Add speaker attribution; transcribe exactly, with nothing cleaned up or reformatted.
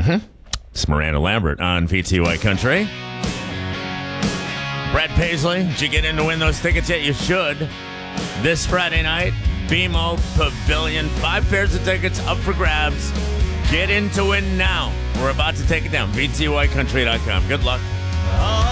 Speaker 1: Mm-hmm. It's Miranda Lambert on V T Y Country. Brad Paisley, did you get in to win those tickets yet? You should. This Friday night, B M O Pavilion. Five pairs of tickets up for grabs. Get in to win now. We're about to take it down. V T Y country dot com. Good luck.